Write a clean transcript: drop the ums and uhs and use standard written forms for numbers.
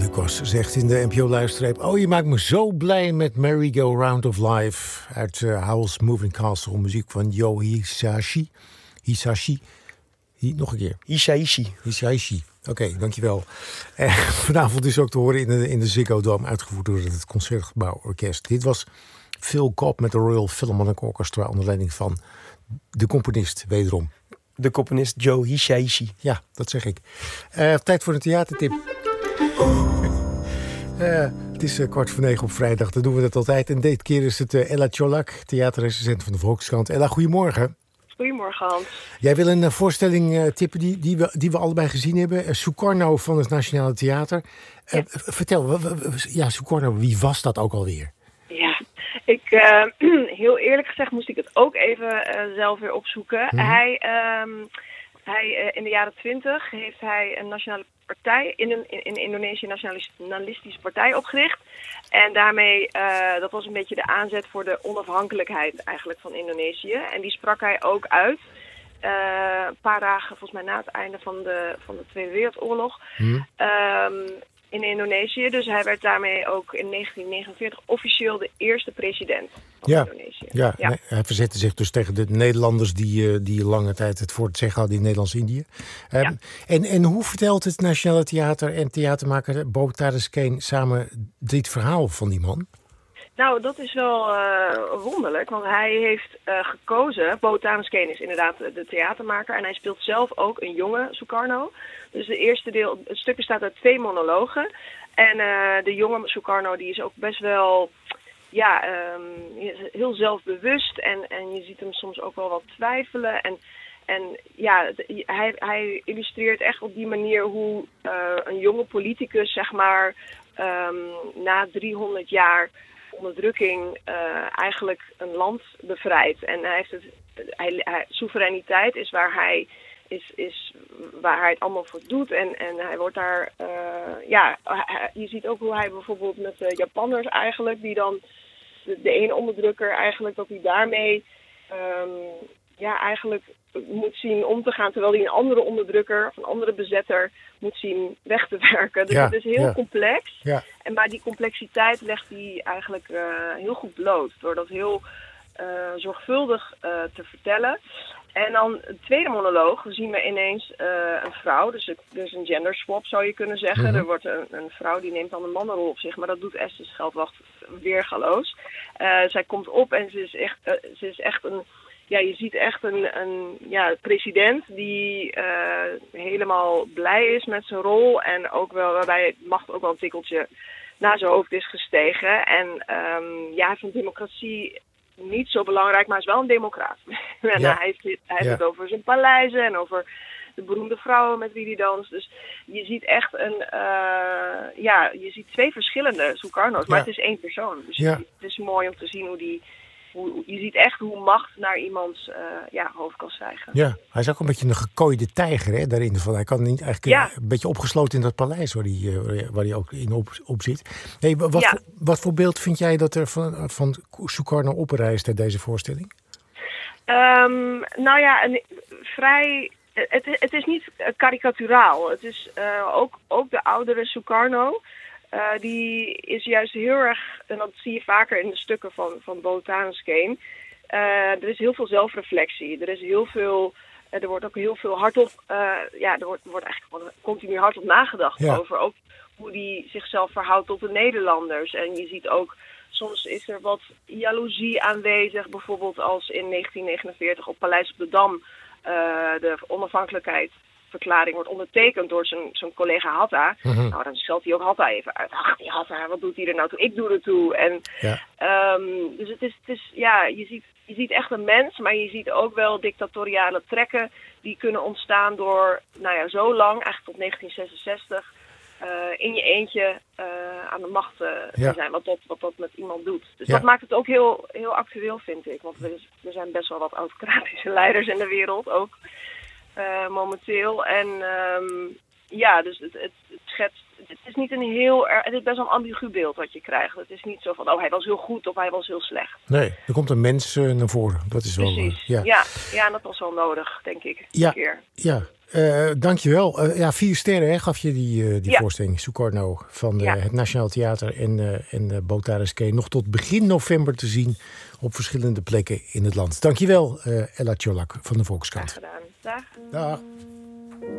Lucas zegt in de NPO-luisterreep... Oh, je maakt me zo blij met Merry Go Round of Life... uit Howl's Moving Castle, muziek van Joe Hisaishi. Nog een keer. Hisaishi. Oké, dankjewel. Vanavond is ook te horen in de Ziggo Dome... uitgevoerd door het Concertgebouworkest. Dit was Phil Cobb met de Royal Philharmonic Orchestra... onder leiding van de componist, wederom. De componist Joe Hisaishi. Ja, dat zeg ik. Tijd voor een theatertip. Het is 8:45 op vrijdag, dan doen we dat altijd. En dit keer is het Ella Cholak, theaterrecensent van de Volkskrant. Ella, goedemorgen. Goedemorgen, Hans. Jij wil een voorstelling tippen die we allebei gezien hebben. Sukarno van het Nationale Theater. Ja. Vertel, Sukarno, wie was dat ook alweer? Ja, heel eerlijk gezegd moest ik het ook even zelf weer opzoeken. Hij in de jaren 20 heeft hij een nationale partij in Indonesië, een nationalistische partij opgericht. En daarmee, dat was een beetje de aanzet voor de onafhankelijkheid eigenlijk van Indonesië. En die sprak hij ook uit. Een paar dagen volgens mij na het einde van de Tweede Wereldoorlog. In Indonesië. Dus hij werd daarmee ook in 1949 officieel de eerste president van Indonesië. Ja. Nee, hij verzette zich dus tegen de Nederlanders die lange tijd het voor het zeggen hadden in Nederlands-Indië. En hoe vertelt het Nationale Theater en theatermaker Bo Tadesk-Kane samen dit verhaal van die man? Nou, dat is wel wonderlijk, want hij heeft gekozen... Bo Tadesk-Kane is inderdaad de theatermaker... en hij speelt zelf ook een jonge Sukarno. Dus het stuk bestaat uit 2 monologen. En de jonge Sukarno die is ook best wel... heel zelfbewust en je ziet hem soms ook wel wat twijfelen. En hij illustreert echt op die manier hoe een jonge politicus, zeg maar, na 300 jaar... onderdrukking eigenlijk een land bevrijdt. En hij heeft soevereiniteit is waar hij het allemaal voor doet. En hij wordt daar... je ziet ook hoe hij bijvoorbeeld met de Japanners eigenlijk... die dan de ene onderdrukker eigenlijk... dat hij daarmee eigenlijk moet zien om te gaan... terwijl hij een andere onderdrukker of een andere bezetter moet zien weg te werken. Dus het is heel complex. Ja. Maar die complexiteit legt hij eigenlijk heel goed bloot. Door dat heel zorgvuldig te vertellen. En dan de tweede monoloog zien we ineens een vrouw. Dus een gender swap zou je kunnen zeggen. Mm-hmm. Er wordt een vrouw die neemt dan een mannenrol op zich. Maar dat doet Esther Scheldwacht weergaloos. Zij komt op en ze is echt een... Ja, je ziet echt een president die helemaal blij is met zijn rol. En ook wel waarbij het macht ook wel een tikkeltje naar zijn hoofd is gestegen. En hij vindt democratie niet zo belangrijk, maar hij is wel een democraat. En hij heeft het over zijn paleizen en over de beroemde vrouwen met wie hij danst. Dus je ziet echt je ziet 2 verschillende Sukarno's, maar het is 1 persoon. Dus het is mooi om te zien je ziet echt hoe macht naar iemands hoofd kan stijgen. Ja, hij is ook een beetje een gekooide tijger, hè, daarin. Hij kan niet eigenlijk een beetje opgesloten in dat paleis waar hij ook in op zit. Hey, wat voor beeld vind jij dat er van Sukarno oprijst uit deze voorstelling? Het is niet karikaturaal. Het is ook de oudere Sukarno. Die is juist heel erg, en dat zie je vaker in de stukken van Bo Tadesk-Kane. Er is heel veel zelfreflectie. Er wordt ook heel veel hardop, er wordt eigenlijk continu hardop nagedacht over ook hoe die zichzelf verhoudt tot de Nederlanders. En je ziet ook, soms is er wat jaloezie aanwezig, bijvoorbeeld als in 1949 op Paleis op de Dam de onafhankelijkheidsverklaring wordt ondertekend door zijn collega Hatta. Mm-hmm. Nou, dan stelt hij ook Hatta even uit. Ach, die Hatta, wat doet hij er nou toe? Ik doe er toe. En, dus het is je ziet echt een mens, maar je ziet ook wel dictatoriale trekken die kunnen ontstaan door, zo lang, eigenlijk tot 1966, in je eentje aan de macht te zijn, wat dat met iemand doet. Dus dat maakt het ook heel, heel actueel, vind ik. Want er zijn best wel wat autocratische leiders in de wereld, ook momenteel. En dus het schetst... Het is niet het is best wel een ambigu beeld wat je krijgt. Het is niet zo van, hij was heel goed of hij was heel slecht. Nee, er komt een mens naar voren. Dat is precies. Wel... Ja, en dat was wel nodig, denk ik. Ja. Dankjewel. 4 sterren hè, gaf je die Ja. voorstelling. Sukarno van Ja. het Nationaal Theater en Botanisch Kee. Nog tot begin november te zien op verschillende plekken in het land. Dankjewel, Ella Tjolak van de Volkskrant. Graag gedaan. Dag. Dag.